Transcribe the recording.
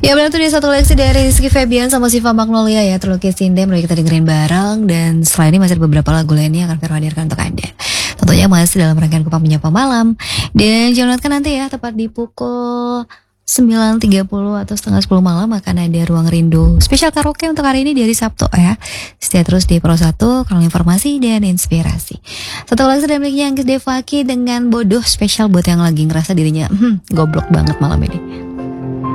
Ya benar tuh dia satu koleksi dari Rizky Febian sama Siva Magnolia ya, terlukis Indem. Mari kita dengerin bareng. Dan setelah ini masih ada beberapa lagu lainnya yang akan Vero hadirkan untuk Anda. Tentunya masih dalam rangkaian Kupang Menyapa Malam. Dan jangan lupa nanti ya, tepat di pukul 9.30 atau setengah 10 malam akan ada Ruang Rindu spesial karaoke untuk hari ini di hari Sabtu ya. Setia terus di Pro 1, kalau informasi dan inspirasi. Satu lagi sudah miliknya Anggis Devaki dengan Bodoh, spesial buat yang lagi ngerasa dirinya goblok banget malam ini.